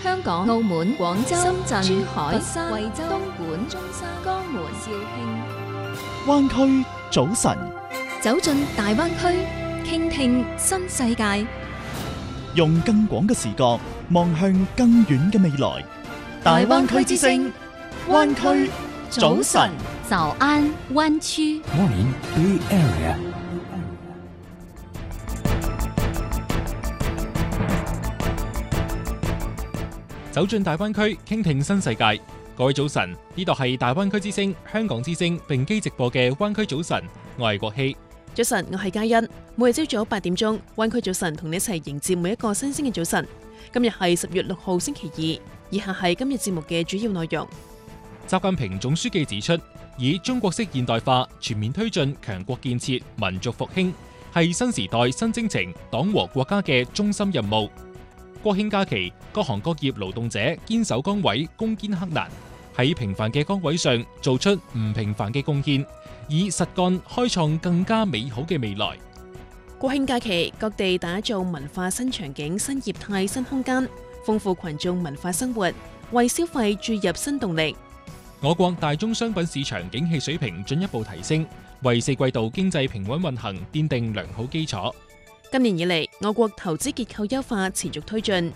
香港、澳門、廣州、深圳、珠海、 佛山、 惠州、東莞、中山、江門、肇慶。 灣區早晨， 走進大灣區，傾聽新世界。 用更廣嘅視角望向更遠嘅未來。大灣區之聲，灣區早晨。 早安灣區。 Morning Bay Area。 走進大灣區，傾聽新世界。各位早晨，呢度係大灣區之聲、香港之聲並機直播嘅灣區早晨，我係國希。 早晨，我係嘉欣。每日朝早8點鐘，灣區早晨同你一齊迎接每一個新鮮嘅早晨。今日係10月6號星期二，以下係今日節目嘅主要內容。 習近平總書記指出，以中國式現代化全面推進強國建設、民族復興，係新時代新征程黨和國家嘅中心任務。國慶假期，各行各業勞動者堅守崗位，攻堅克難，喺平凡嘅崗位上做出唔平凡嘅貢獻，以實幹開創更加美好嘅未來。 國慶假期，各地打造文化新場景、新業態、新空間，豐富群眾文化生活，為消費注入新動力。 我國大宗商品市場景氣水平進一步提升，為4季度經濟平穩運行奠定良好基礎。 今年以嚟，我國投資結構優化持續推進，